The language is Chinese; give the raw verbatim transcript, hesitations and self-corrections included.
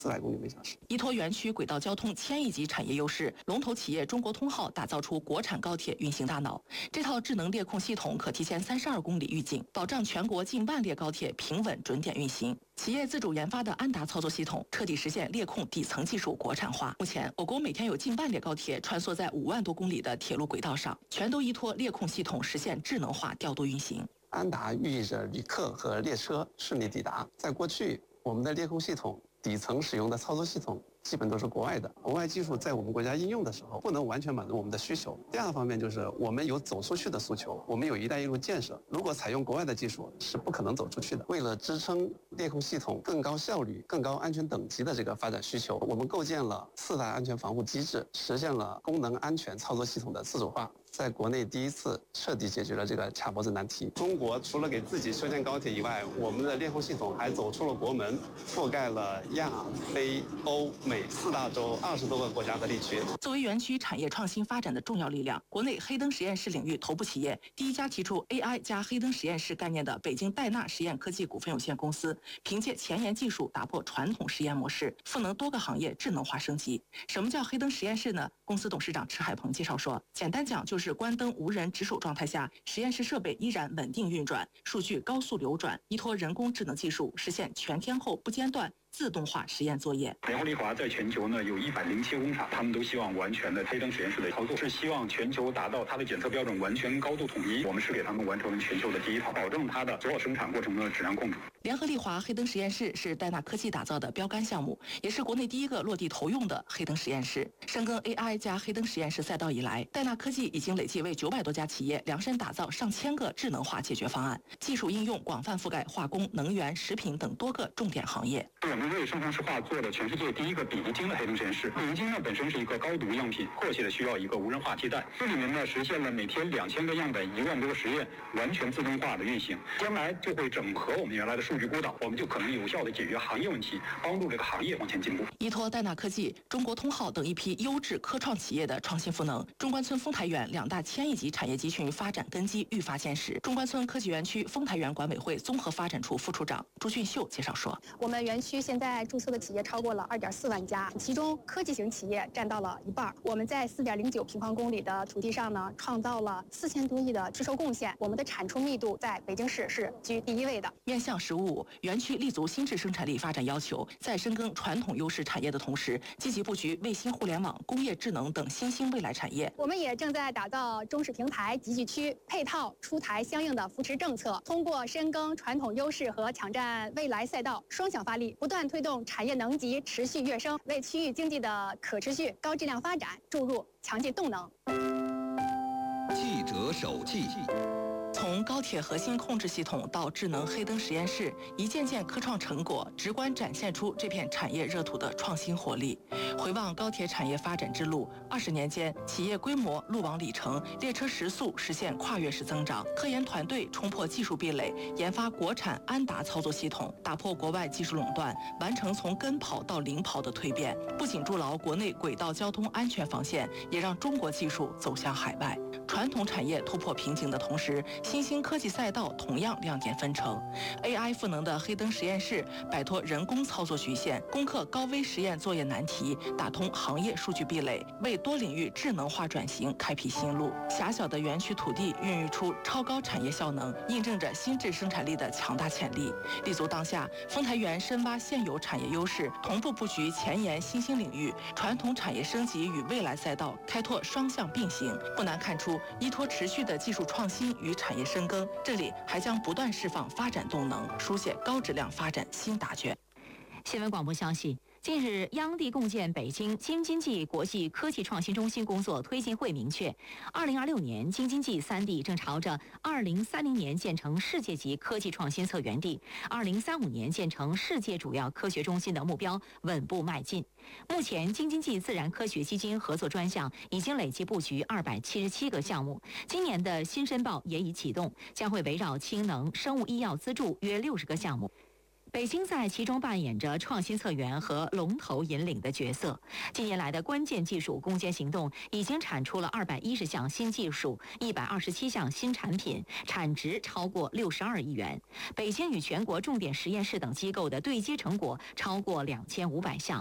四百公里每小时。 依托园区轨道交通千亿级产业优势，龙头企业中国通号打造出国产高铁运行大脑。这套智能列控系统可提前三十二公里预警，保障全国近万列高铁平稳准点运行。企业自主研发的安达操作系统彻底实现列控底层技术国产化。目前，我国每天有近万列高铁穿梭在五万多公里的铁路轨道上，全都依托列控系统实现智能化调度运行。 安达寓意着旅客和列车顺利抵达。在过去，我们的列控系统底层使用的操作系统基本都是国外的，国外技术在我们国家应用的时候，不能完全满足我们的需求。第二个方面就是我们有走出去的诉求，我们有一带一路建设，如果采用国外的技术是不可能走出去的。为了支撑列控系统更高效率、更高安全等级的这个发展需求，我们构建了四大安全防护机制，实现了功能安全操作系统的自主化，在国内第一次彻底解决了这个卡脖子难题。中国除了给自己修建高铁以外，我们的列控系统还走出了国门，覆盖了亚、非、欧、美四大洲二十多个国家和地区。 作为园区产业创新发展的重要力量，国内黑灯实验室领域头部企业，第一家提出 A I 加黑灯实验室概念的北京戴纳实验科技股份有限公司，凭借前沿技术打破传统实验模式，赋能多个行业智能化升级。什么叫黑灯实验室呢？公司董事长池海鹏介绍说，简单讲就是关灯无人值守状态下，实验室设备依然稳定运转，数据高速流转，依托人工智能技术实现全天候不间断自动化实验作业。 联合利华在全球呢有一百零七个工厂，他们都希望完全的黑灯实验室的操作，是希望全球达到它的检测标准完全高度统一。我们是给他们完成了全球的第一套，保证它的所有生产过程的质量控制。 联合利华黑灯实验室是戴纳科技打造的标杆项目，也是国内第一个落地投用的黑灯实验室。深耕 A I 加黑灯实验室赛道以来，戴纳科技已经累计为九百多家企业量身打造上千个智能化解决方案，技术应用广泛覆盖化工、能源、食品等多个重点行业。 我们为生产石化做了全世界第一个比尼金的黑灯实验室。比尼金呢本身是一个高毒样品，迫切的需要一个无人化替代。这里面呢实现了每天两千个样本、一万多个实验完全自动化的运行。将来就会整合我们原来的数据孤岛，我们就可能有效的解决行业问题，帮助这个行业往前进步。 依托戴纳科技、中国通号等一批优质科创企业的创新赋能，中关村、丰台园两大千亿级产业集群发展根基愈发坚实。中关村科技园区丰台园管委会综合发展处副处长朱俊秀介绍说， 我们园区现在注册的企业超过了二点四万家，其中科技型企业占到了一半。我们在四点零九平方公里的土地上呢，创造了四千多亿的税收贡献。我们的产出密度在北京市是居第一位的。 面向“十五五”，园区立足新质生产力发展要求，在深耕传统优势产业的同时，积极布局卫星互联网、工业智能等新兴未来产业。 我们也正在打造中式平台集聚区，配套出台相应的扶持政策，通过深耕传统优势和抢占未来赛道，双向发力，不断推动产业能级持续跃升，为区域经济的可持续高质量发展注入强劲动能。 记者手记。 从高铁核心控制系统到智能黑灯实验室，一件件科创成果直观展现出这片产业热土的创新活力。回望高铁产业发展之路，二十年间，企业规模、路网里程、列车时速实现跨越式增长，科研团队冲破技术壁垒，研发国产安达操作系统，打破国外技术垄断，完成从跟跑到领跑的蜕变。不仅筑牢国内轨道交通安全防线，也让中国技术走向海外。传统产业突破瓶颈的同时，新兴科技赛道同样亮点纷呈。A I 赋能的黑灯实验室摆脱人工操作局限，攻克高危实验作业难题，打通行业数据壁垒，为多领域智能化转型开辟新路。狭小的园区土地孕育出超高产业效能，印证着新质生产力的强大潜力。立足当下，丰台园深挖现有产业优势，同步布局前沿新兴领域，传统产业升级与未来赛道开拓双向并行。不难看出，依托持续的技术创新与产业深耕，这里还将不断释放发展动能，书写高质量发展新答卷。 新闻广播消息，近日，央地共建北京京津冀国际科技创新中心工作推进会明确，二零二六年京津冀三地正朝着二零三零年建成世界级科技创新策源地，二零三五年建成世界主要科学中心的目标稳步迈进。目前，京津冀自然科学基金合作专项已经累计布局二百七十七个项目，今年的新申报也已启动，将会围绕氢能、生物医药资助约六十个项目。 北京在其中扮演着创新策源和龙头引领的角色。近年来的关键技术攻坚行动已经产出了二百一十项新技术、一百二十七项新产品，产值超过六十二亿元。北京与全国重点实验室等机构的对接成果超过两千五百项。